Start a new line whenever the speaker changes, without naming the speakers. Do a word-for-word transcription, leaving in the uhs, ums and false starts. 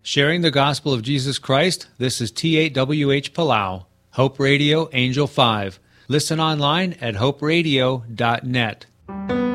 Sharing the gospel of Jesus Christ, this is T eight W H Palau, Hope Radio Angel five. Listen online at hope radio dot net.